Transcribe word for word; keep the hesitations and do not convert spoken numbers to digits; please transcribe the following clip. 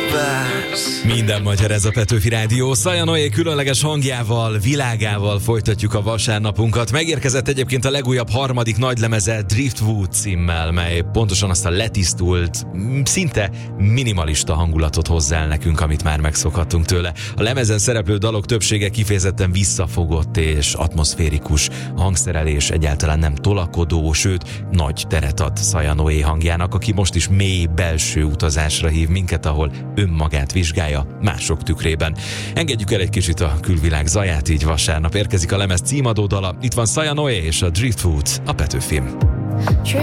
Minden magyar, ez a Petőfi Rádió. Szaja Noé különleges hangjával, világával folytatjuk a vasárnapunkat. Megérkezett egyébként a legújabb harmadik nagylemeze Driftwood címmel, mely pontosan azt a letisztult, szinte minimalista hangulatot hozzá el nekünk, amit már megszokhattunk tőle. A lemezen szereplő dalok többsége kifejezetten visszafogott és atmoszférikus, a hangszerelés egyáltalán nem tolakodó, sőt nagy teret ad Szaja Noé hangjának, aki most is mély belső utazásra hív minket, ahol önmagát vizsgálja mások tükrében. Engedjük el egy kicsit a külvilág zaját, így vasárnap érkezik a lemez címadó dala. Itt van Szaja Noé és a Driftwood a Petőfin.